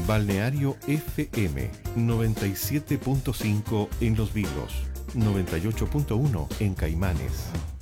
Balneario FM 97.5 en Los Vilos, 98.1 en Caimanes.